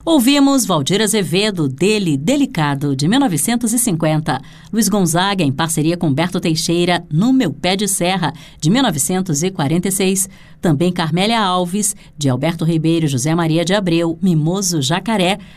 Ouvimos Valdir Azevedo, dele, Delicado, de 1950. Luiz Gonzaga, em parceria com Berto Teixeira, No Meu Pé de Serra, de 1946. Também Carmélia Alves, de Alberto Ribeiro e José Maria de Abreu, Mimoso Jacaré,